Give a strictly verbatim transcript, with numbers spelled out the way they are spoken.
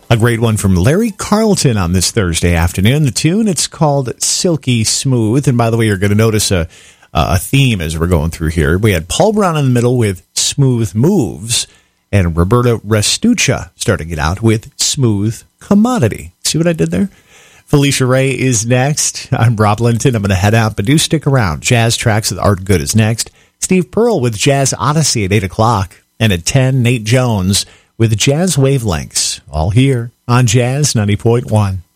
A great one from Larry Carlton on this Thursday afternoon. The tune, it's called Silky Smooth. And by the way, you're going to notice a, a theme as we're going through here. We had Paul Brown in the middle with Smooth Moves, and Roberta Restuccia starting it out with Smooth Commodity. See what I did there? Felicia Ray is next. I'm Rob Linton. I'm going to head out, but do stick around. Jazz Tracks with Art Good is next. Steve Pearl with Jazz Odyssey at eight o'clock. And at ten, Nate Jones with Jazz Wavelengths. All here on Jazz ninety point one.